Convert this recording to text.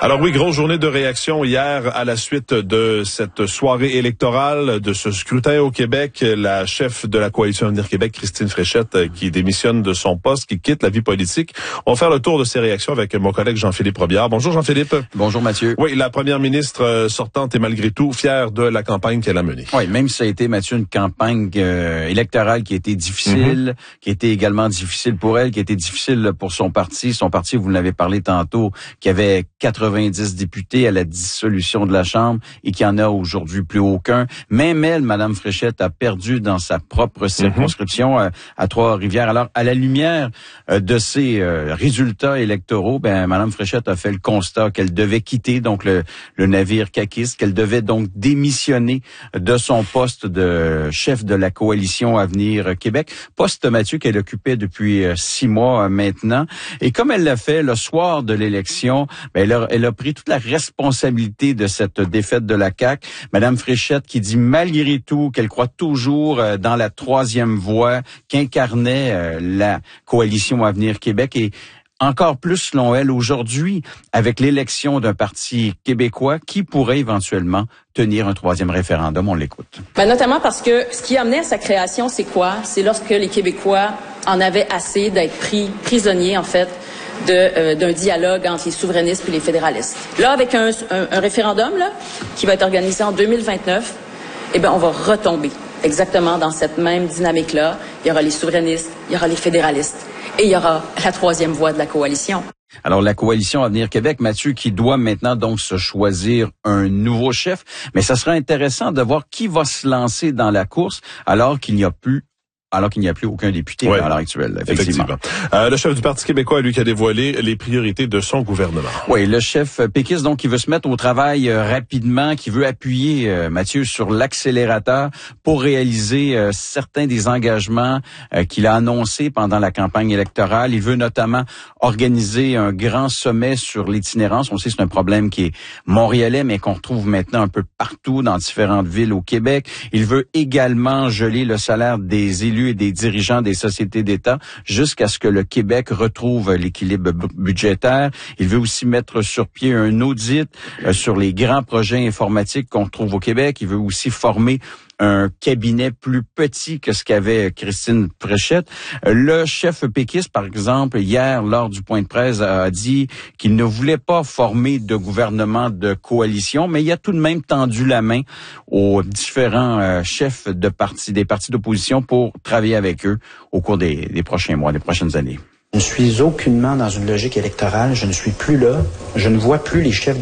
Alors oui, grosse journée de réaction hier à la suite de cette soirée électorale, de ce scrutin au Québec. La chef de la Coalition Avenir Québec, Christine Fréchette, qui démissionne de son poste, qui quitte la vie politique. On va faire le tour de ces réactions avec mon collègue Jean-Philippe Robillard. Bonjour Jean-Philippe. Bonjour Mathieu. Oui, la première ministre sortante est malgré tout fière de la campagne qu'elle a menée. Oui, même si ça a été, Mathieu, une campagne électorale qui a été difficile, qui a été également difficile pour elle, qui a été difficile pour son parti. Son parti, vous l'avez parlé tantôt, qui avait 90 députés à la dissolution de la Chambre et qui en a aujourd'hui plus aucun. Même elle, Mme Fréchette, a perdu dans sa propre circonscription à Trois-Rivières. Alors, à la lumière de ces résultats électoraux, Mme Fréchette a fait le constat qu'elle devait quitter donc le navire caquiste, qu'elle devait donc démissionner de son poste de chef de la Coalition Avenir Québec, poste, Mathieu, qu'elle occupait depuis 6 mois maintenant. Et comme elle l'a fait le soir de l'élection, elle a pris toute la responsabilité de cette défaite de la CAQ. Madame Fréchette qui dit malgré tout qu'elle croit toujours dans la troisième voie qu'incarnait la Coalition Avenir Québec et encore plus, selon elle, aujourd'hui, avec l'élection d'un parti québécois qui pourrait éventuellement tenir un troisième référendum. On l'écoute. Notamment parce que ce qui a amené à sa création, c'est quoi? C'est lorsque les Québécois en avaient assez d'être pris prisonniers, en fait, d'un dialogue entre les souverainistes et les fédéralistes. Là, avec un référendum là, qui va être organisé en 2029, on va retomber exactement dans cette même dynamique-là. Il y aura les souverainistes, il y aura les fédéralistes et il y aura la troisième voie de la coalition. Alors, la Coalition Avenir Québec, Mathieu, qui doit maintenant donc se choisir un nouveau chef, mais ça sera intéressant de voir qui va se lancer dans la course alors qu'il n'y a plus aucun député à l'heure actuelle, effectivement. Le chef du Parti québécois, lui, qui a dévoilé les priorités de son gouvernement. Oui, le chef péquiste, donc, qui veut se mettre au travail rapidement, qui veut appuyer, Mathieu, sur l'accélérateur pour réaliser certains des engagements qu'il a annoncés pendant la campagne électorale. Il veut notamment organiser un grand sommet sur l'itinérance. On sait que c'est un problème qui est montréalais, mais qu'on retrouve maintenant un peu partout dans différentes villes au Québec. Il veut également geler le salaire des élus et des dirigeants des sociétés d'État jusqu'à ce que le Québec retrouve l'équilibre budgétaire. Il veut aussi mettre sur pied un audit sur les grands projets informatiques qu'on retrouve au Québec. Il veut aussi former un cabinet plus petit que ce qu'avait Christine Fréchette. Le chef péquiste, par exemple, hier, lors du point de presse, a dit qu'il ne voulait pas former de gouvernement de coalition, mais il a tout de même tendu la main aux différents chefs de partis, des partis d'opposition pour travailler avec eux au cours des prochains mois, des prochaines années. Je ne suis aucunement dans une logique électorale. Je ne suis plus là. Je ne vois plus les chefs